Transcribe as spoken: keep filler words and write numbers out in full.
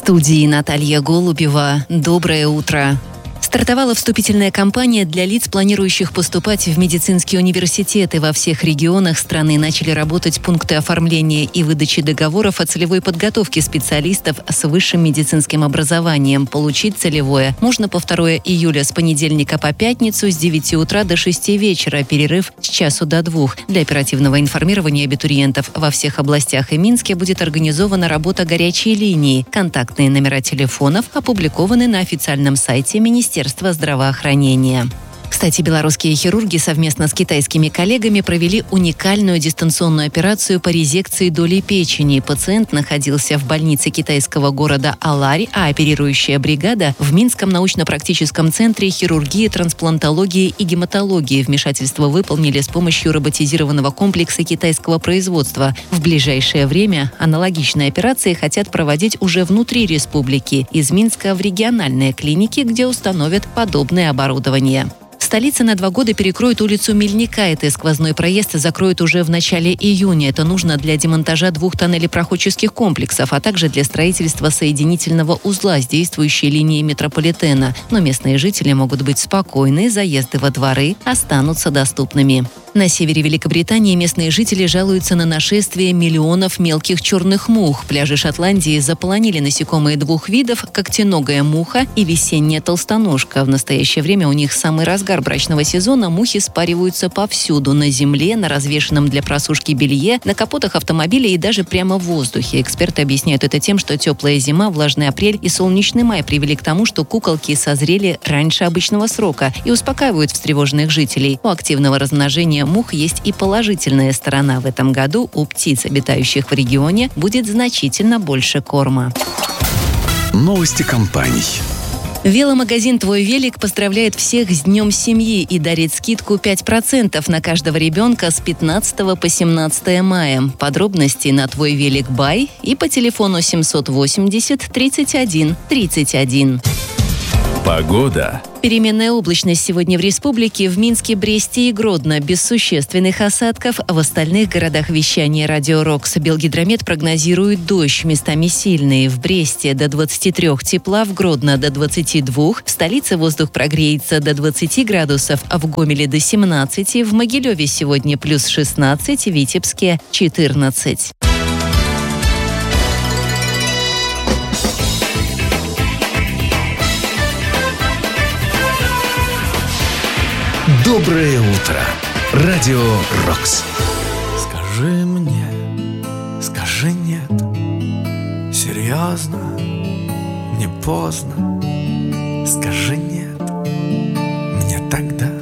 студии Наталья Голубева. Доброе утро. Стартовала вступительная кампания для лиц, планирующих поступать в медицинские университеты. Во всех регионах страны начали работать пункты оформления и выдачи договоров о целевой подготовке специалистов с высшим медицинским образованием. Получить целевое можно по второго июля с понедельника по пятницу с девяти утра до шести вечера, перерыв с часу до двух. Для оперативного информирования абитуриентов во всех областях и Минске будет организована работа горячей линии. Контактные номера телефонов опубликованы на официальном сайте Министерства здравоохранения. Кстати, белорусские хирурги совместно с китайскими коллегами провели уникальную дистанционную операцию по резекции доли печени. Пациент находился в больнице китайского города Аларь, а оперирующая бригада в Минском научно-практическом центре хирургии, трансплантологии и гематологии. Вмешательство выполнили с помощью роботизированного комплекса китайского производства. В ближайшее время аналогичные операции хотят проводить уже внутри республики, из Минска в региональные клиники, где установят подобное оборудование. Столица на два года перекроет улицу Мельника. Это сквозной проезд закроют уже в начале июня. Это нужно для демонтажа двух тоннелепроходческих комплексов, а также для строительства соединительного узла с действующей линией метрополитена. Но местные жители могут быть спокойны, заезды во дворы останутся доступными. На севере Великобритании местные жители жалуются на нашествие миллионов мелких черных мух. Пляжи Шотландии заполонили насекомые двух видов – когтеногая муха и весенняя толстоножка. В настоящее время у них самый разгар брачного сезона. Мухи спариваются повсюду – на земле, на развешенном для просушки белье, на капотах автомобилей и даже прямо в воздухе. Эксперты объясняют это тем, что теплая зима, влажный апрель и солнечный май привели к тому, что куколки созрели раньше обычного срока и успокаивают встревоженных жителей. У активного размножения мух есть и положительная сторона. В этом году у птиц, обитающих в регионе, будет значительно больше корма. Новости компаний. Веломагазин «Твой велик» поздравляет всех с Днем семьи и дарит скидку пять процентов на каждого ребенка с пятнадцатого по семнадцатое мая. Подробности на «Твой велик бай» и по телефону семьсот восемьдесят тридцать один тридцать один. Погода. Переменная облачность сегодня в республике, в Минске, Бресте и Гродно. Без существенных осадков. В остальных городах вещания «Радио Рокс» Белгидромет прогнозирует дождь, местами сильный. В Бресте до двадцати трёх тепла, в Гродно до двадцати двух. В столице воздух прогреется до двадцати градусов, а в Гомеле до семнадцати. В Могилеве сегодня плюс шестнадцать, в Витебске четырнадцать. Доброе утро. Радио Рокс. Скажи мне, скажи нет. Серьезно, не поздно. Скажи нет. Мне тогда